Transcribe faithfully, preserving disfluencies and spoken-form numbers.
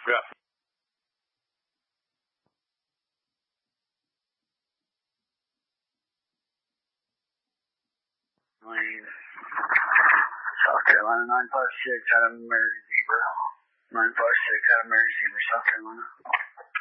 Yeah. Lane. South Carolina, nine five six, Adam Mary Zebra. nine five six, Adam Mary Zebra, South Carolina.